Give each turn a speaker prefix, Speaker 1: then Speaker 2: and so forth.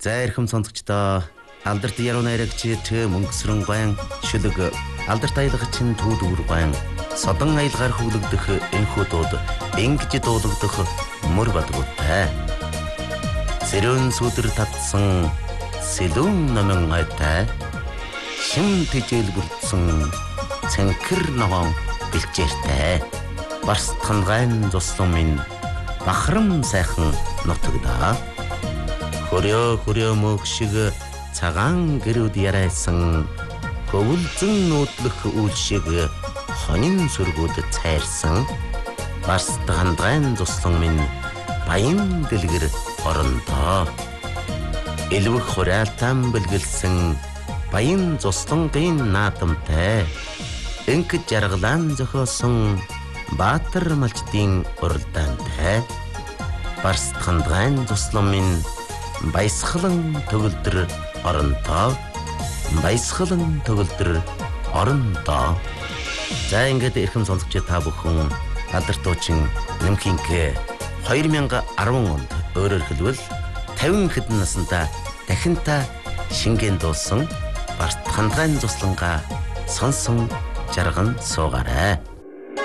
Speaker 1: За эрхэм сонсогчдоо алдарт яруу найрагчид мөнгөсрөн гуайн шүлэг алдарт аялагчин түүдүүр гуайн содон аялгаар хүлэгдэх энэхүү дууд ингэж дуулагдах мөр бадгуутай. Сэрүүн сүдэр татсан сэлүүн номон айтай шим тэжээл бүрдсэн цэнхэр ногоон бэлчээртэй барстхан гайн зуслан минь бахарам сайхан нутагдаа хөрөө мөг шиг цагаан гэрүүд ярайсан хөвөлзөн нүүдлэх үйл шиг хонин сүргүүд цайрсан барстхан гайн зуслан минь баян дэлгэр орондоо элвэх хураалтан бэлгэлсэн баян зуслангийн наадамтай энхэд жаргалан зохиосон баатар малчдын уралдаантай барстхан гайн зуслан минь баясгалан төгөлдөр орондоо баясгалан төгөлдөр орондоо. За ингээд эрхэм сонсогч та бүхэн алдарт дуучин Нэмхинг 2010 онд өөрөөр хэлбэл 50 хэдэн наснда дахинта шингэн дуулсан барстхан гайн зуслангаа сонсон жарган суугаарай.